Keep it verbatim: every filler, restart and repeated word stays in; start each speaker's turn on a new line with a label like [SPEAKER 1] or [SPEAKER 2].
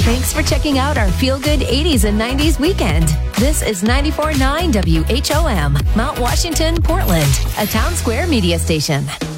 [SPEAKER 1] Thanks for checking out our Feel Good eighties and nineties weekend. This is ninety-four point nine W H O M, Mount Washington, Portland, a Town Square media station.